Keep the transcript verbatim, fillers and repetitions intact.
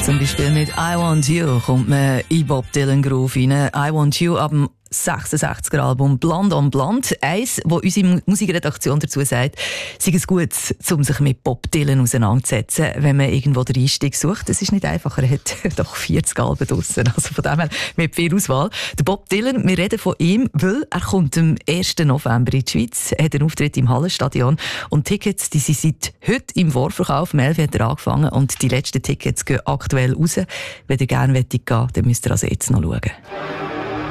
Zum Beispiel mit «I Want You» kommt man in Bob Dylan Groove rein. «I Want You» ab dem sechsundsechziger Album «Blond on Blond». Eins, wo unsere Musikredaktion dazu sagt, sei es gut, um sich mit Bob Dylan auseinanderzusetzen, wenn man irgendwo den Einstieg sucht. Es ist nicht einfach, er hat doch vierzig Alben draussen, also von dem her mit viel Auswahl. Der Bob Dylan, wir reden von ihm, weil er kommt am ersten November in die Schweiz, hat einen Auftritt im Hallenstadion und Tickets, die sind seit heute im Vorverkauf. Um elf hat er angefangen und die letzten Tickets gehen aktuell raus. Wenn ihr gerne gehen wollt, dann müsst ihr also jetzt noch schauen.